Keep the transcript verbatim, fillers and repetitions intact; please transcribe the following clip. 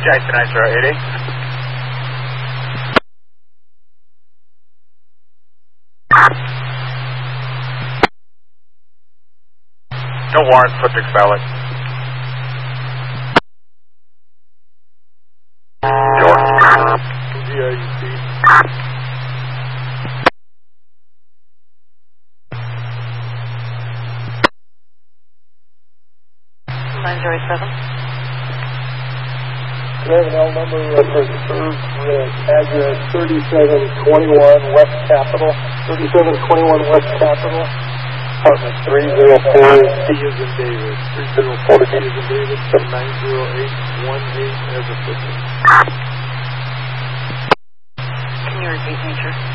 Jackson nine zero eight eight. No warrant, subject valid. York. G I U C. nine zero seven. We have an L number uh, for the serve uh, address thirty-seven twenty-one West Capitol. thirty-seven twenty-one West Capitol. Apartment three zero four D as in David. three zero four D as in David. nine zero eight one eight as a system. Can you repeat, Major?